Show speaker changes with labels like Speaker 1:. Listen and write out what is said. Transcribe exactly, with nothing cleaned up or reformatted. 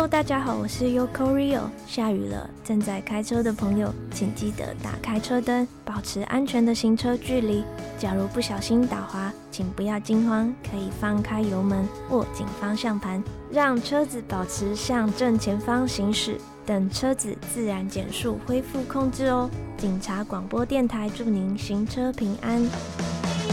Speaker 1: 大家好，我是 Yoko Rio。下雨了，正在开车的朋友，请记得打开车灯，保持安全的行车距离。假如不小心打滑，请不要惊慌，可以放开油门，握紧方向盘，让车子保持向正前方行驶，等车子自然减速恢复控制哦。警察广播电台祝您行车平安。